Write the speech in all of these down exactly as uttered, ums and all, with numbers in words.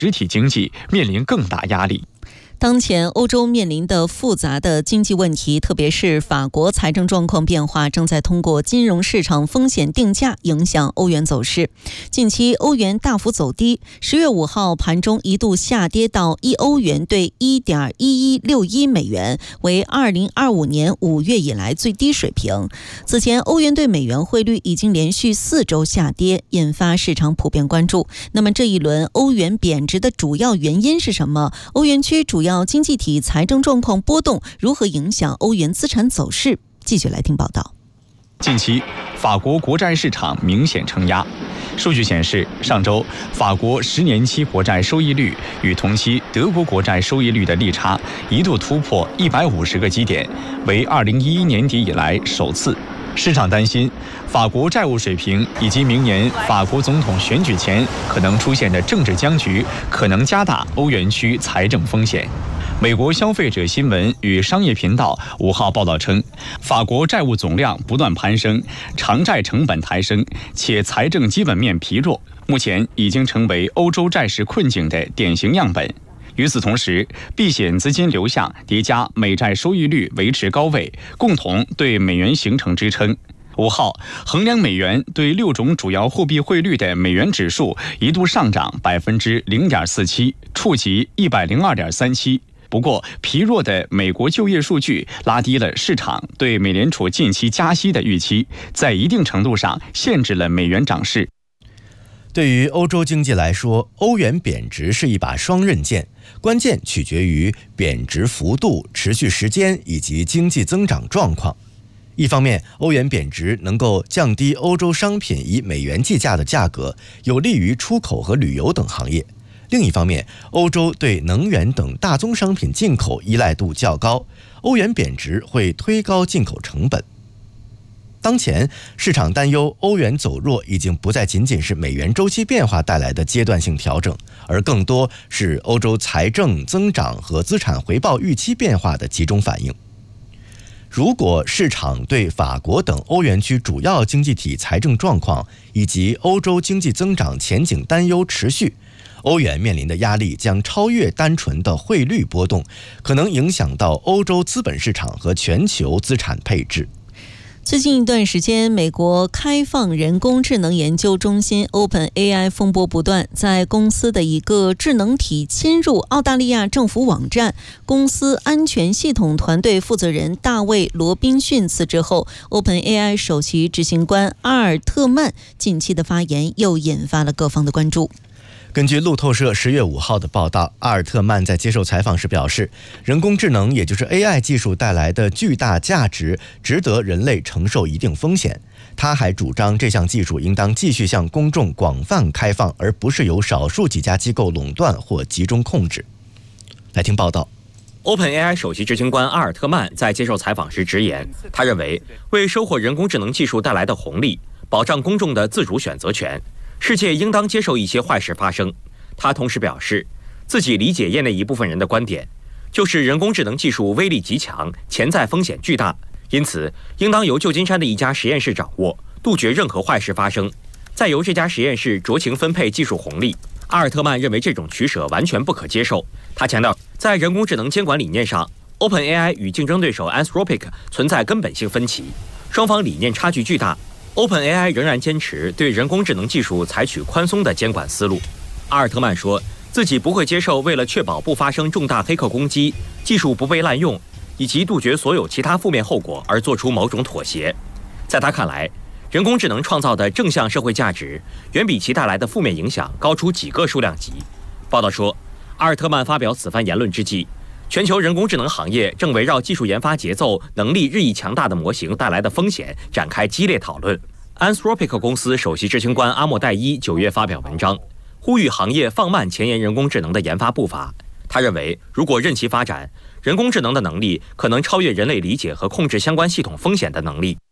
实体经济面临更大压力。 当前欧洲面临的复杂的经济问题，特别是法国财政状况变化，正在通过金融市场风险定价影响欧元走势。近期欧元大幅走低，十月五号盘中一度下跌到一欧元兑 一点一一六一美元，为二零二五年五月以来最低水平。此前欧元兑美元汇率已经连续四周下跌，引发市场普遍关注。那么这一轮欧元贬值的主要原因是什么？欧元区主要经济体财政状况波动如何影响欧元资产走势？继续来听报道。 近期，法国国债市场明显承压。数据显示，上周法国十年期国债收益率与同期德国国债收益率的利差一度突破一百五十个基点，为二零一一年底以来首次。市场担心法国债务水平以及明年法国总统选举前可能出现的政治僵局，可能加大欧元区财政风险。美国消费者新闻与商业频道五号报道称，法国债务总量不断攀升，偿债成本抬升，且财政基本面疲弱，目前已经成为欧洲债市困境的典型样本。与此同时，避险资金流向叠加美债收益率维持高位，共同对美元形成支撑。五号，衡量美元对六种主要货币汇率的美元指数一度上涨百分之零点四七，触及一百零二点三七。不过，疲弱的美国就业数据拉低了市场对美联储近期加息的预期，在一定程度上限制了美元涨势。 对于欧洲经济来说，欧元贬值是一把双刃剑，关键取决于贬值幅度、持续时间以及经济增长状况。一方面，欧元贬值能够降低欧洲商品以美元计价的价格，有利于出口和旅游等行业。另一方面，欧洲对能源等大宗商品进口依赖度较高，欧元贬值会推高进口成本。当前市场担忧欧元走弱已经不再仅仅是美元周期变化带来的阶段性调整，而更多是欧洲财政增长和资产回报预期变化的集中反应。如果市场对法国等欧元区主要经济体财政状况以及欧洲经济增长前景担忧持续，欧元面临的压力将超越单纯的汇率波动，可能影响到欧洲资本市场和全球资产配置。 最近一段时间，美国开放人工智能研究中心 OpenAI 风波不断，在公司的一个智能体侵入澳大利亚政府网站，公司安全系统团队负责人大卫·罗宾逊辞职后， OpenAI 首席执行官阿尔特曼近期的发言又引发了各方的关注。 根据路透社十月五号的报道，阿尔特曼在接受采访时表示，人工智能也就是 A I 技术带来的巨大价值值得人类承受一定风险。他还主张这项技术应当继续向公众广泛开放，而不是由少数几家机构垄断或集中控制。来听报道。 OpenAI 首席执行官阿尔特曼在接受采访时直言，他认为为收获人工智能技术带来的红利，保障公众的自主选择权，世界应当接受一些坏事发生。他同时表示，自己理解业内一部分人的观点，就是人工智能技术威力极强，潜在风险巨大，因此应当由旧金山的一家实验室掌握，杜绝任何坏事发生，再由这家实验室酌情分配技术红利。阿尔特曼认为这种取舍完全不可接受。他强调，在人工智能监管理念上， OpenAI 与竞争对手 Anthropic 存在根本性分歧，双方理念差距巨大。OpenAI 仍然坚持对人工智能技术采取宽松的监管思路。阿尔特曼说，自己不会接受为了确保不发生重大黑客攻击、技术不被滥用以及杜绝所有其他负面后果而做出某种妥协。在他看来，人工智能创造的正向社会价值远比其带来的负面影响高出几个数量级。报道说，阿尔特曼发表此番言论之际，全球人工智能行业正围绕技术研发节奏、能力日益强大的模型带来的风险展开激烈讨论。Anthropic 公司首席执行官阿莫代伊九月发表文章，呼吁行业放慢前沿人工智能的研发步伐。他认为，如果任其发展，人工智能的能力可能超越人类理解和控制相关系统风险的能力。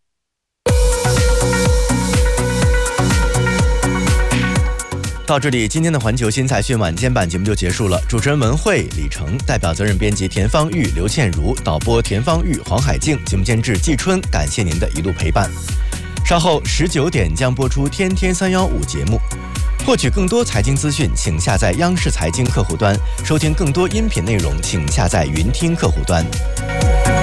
到这里，今天的环球新财讯晚间版节目就结束了。主持人文慧、李成，代表责任编辑田方玉、刘倩茹，导播田方玉、黄海静，节目监制季春。感谢您的一路陪伴。稍后十九点将播出《天天三幺五》节目。 获取更多财经资讯，请下载央视财经客户端；收听更多音频内容，请下载云听客户端。